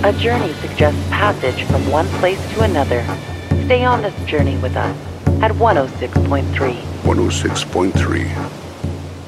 A journey suggests passage from one place to another. Stay on this journey with us at 106.3. 106.3.